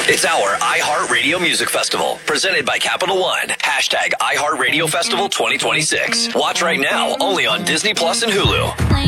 It's our iHeartRadio Music Festival, presented by Capital One. Hashtag iHeartRadio Festival 2026. Watch right now, only on Disney Plus and Hulu.